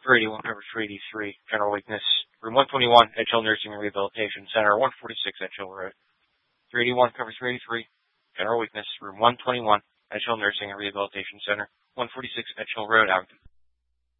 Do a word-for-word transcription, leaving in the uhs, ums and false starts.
three eighty-one covers three eighty-three, general weakness. Room one twenty-one, Edge Hill Nursing and Rehabilitation Center, one forty-six Edge Hill Road. three eighty-one covers three eighty-three, general weakness. Room one twenty-one, Edge Hill Nursing and Rehabilitation Center, one forty-six Edge Hill Road, Abington.